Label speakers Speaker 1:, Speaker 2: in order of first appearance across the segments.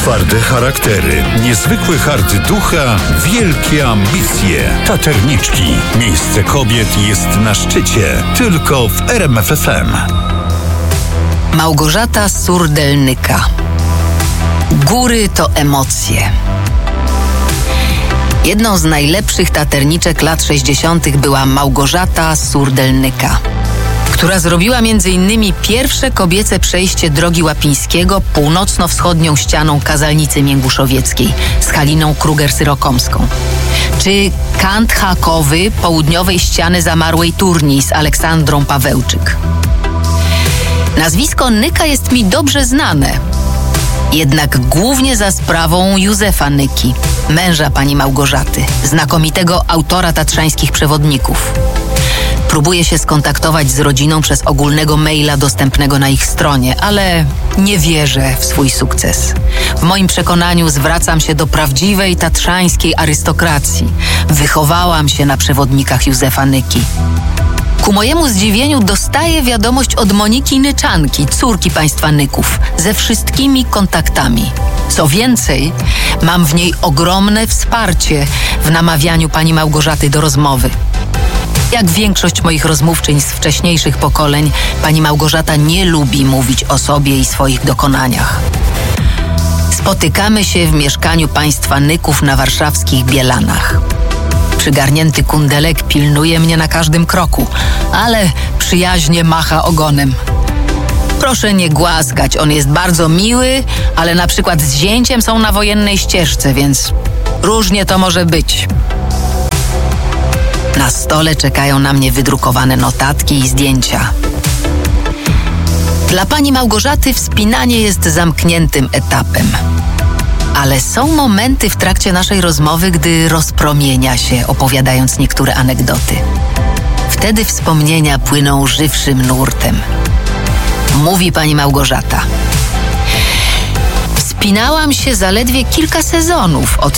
Speaker 1: Twarde charaktery, niezwykły hart ducha, wielkie ambicje. Taterniczki. Miejsce kobiet jest na szczycie. Tylko w RMF FM.
Speaker 2: Małgorzata Surdelnyka. Góry to emocje. Jedną z najlepszych taterniczek lat 60. była Małgorzata Surdelnyka, która zrobiła m.in. pierwsze kobiece przejście drogi Łapińskiego północno-wschodnią ścianą Kazalnicy Mięguszowieckiej z Haliną Kruger-Syrokomską, czy kant hakowy południowej ściany zamarłej Turniej z Aleksandrą Pawełczyk. Nazwisko Nyka jest mi dobrze znane, jednak głównie za sprawą Józefa Nyki, męża pani Małgorzaty, znakomitego autora tatrzańskich przewodników. Próbuję się skontaktować z rodziną przez ogólnego maila dostępnego na ich stronie, ale nie wierzę w swój sukces. W moim przekonaniu zwracam się do prawdziwej tatrzańskiej arystokracji. Wychowałam się na przewodnikach Józefa Nyki. Ku mojemu zdziwieniu dostaję wiadomość od Moniki Nyczanki, córki państwa Nyków, ze wszystkimi kontaktami. Co więcej, mam w niej ogromne wsparcie w namawianiu pani Małgorzaty do rozmowy. Jak większość moich rozmówczyń z wcześniejszych pokoleń, pani Małgorzata nie lubi mówić o sobie i swoich dokonaniach. Spotykamy się w mieszkaniu państwa Nyków na warszawskich Bielanach. Przygarnięty kundelek pilnuje mnie na każdym kroku, ale przyjaźnie macha ogonem. Proszę nie głaskać, on jest bardzo miły, ale na przykład z zięciem są na wojennej ścieżce, więc różnie to może być. Na stole czekają na mnie wydrukowane notatki i zdjęcia. Dla pani Małgorzaty wspinanie jest zamkniętym etapem. Ale są momenty w trakcie naszej rozmowy, gdy rozpromienia się, opowiadając niektóre anegdoty. Wtedy wspomnienia płyną żywszym nurtem. Mówi pani Małgorzata: wspinałam się zaledwie kilka sezonów, od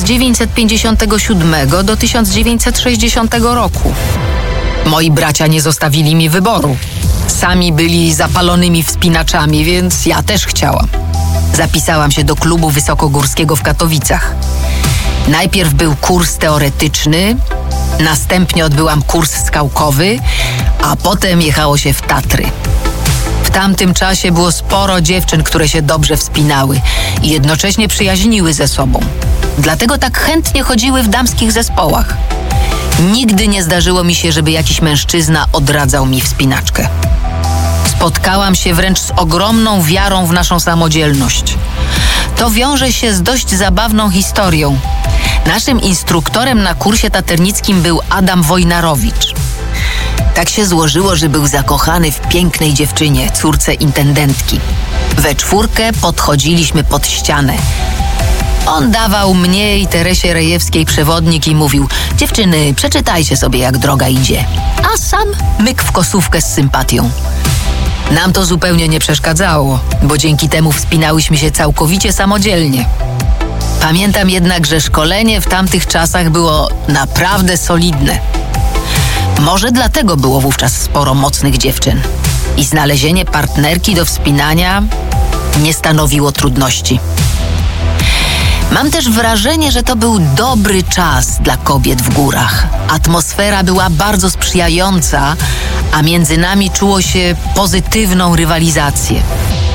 Speaker 2: 1957 do 1960 roku. Moi bracia nie zostawili mi wyboru. Sami byli zapalonymi wspinaczami, więc ja też chciałam. Zapisałam się do klubu wysokogórskiego w Katowicach. Najpierw był kurs teoretyczny, następnie odbyłam kurs skałkowy, a potem jechało się w Tatry. W tamtym czasie było sporo dziewczyn, które się dobrze wspinały i jednocześnie przyjaźniły ze sobą. Dlatego tak chętnie chodziły w damskich zespołach. Nigdy nie zdarzyło mi się, żeby jakiś mężczyzna odradzał mi wspinaczkę. Spotkałam się wręcz z ogromną wiarą w naszą samodzielność. To wiąże się z dość zabawną historią. Naszym instruktorem na kursie taternickim był Adam Wojnarowicz. Tak się złożyło, że był zakochany w pięknej dziewczynie, córce intendentki. We czwórkę podchodziliśmy pod ścianę. On dawał mnie i Teresie Rejewskiej przewodnik i mówił: dziewczyny, przeczytajcie sobie, jak droga idzie. A sam myk w kosówkę z sympatią. Nam to zupełnie nie przeszkadzało, bo dzięki temu wspinałyśmy się całkowicie samodzielnie. Pamiętam jednak, że szkolenie w tamtych czasach było naprawdę solidne. Może dlatego było wówczas sporo mocnych dziewczyn i znalezienie partnerki do wspinania nie stanowiło trudności. Mam też wrażenie, że to był dobry czas dla kobiet w górach. Atmosfera była bardzo sprzyjająca, a między nami czuło się pozytywną rywalizację.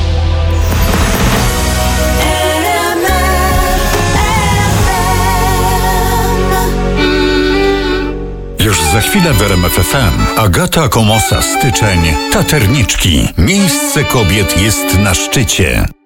Speaker 1: Już za chwilę w RMF FM. Agata Komosa, styczeń. Taterniczki. Miejsce kobiet jest na szczycie.